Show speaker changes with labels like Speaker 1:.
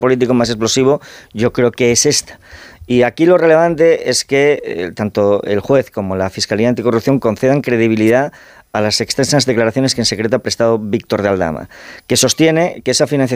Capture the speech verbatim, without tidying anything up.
Speaker 1: político más explosivo, yo creo que es esta. Y aquí lo relevante es que eh, tanto el juez como la Fiscalía Anticorrupción concedan credibilidad a las extensas declaraciones que en secreto ha prestado Víctor de Aldama, que sostiene que esa financiación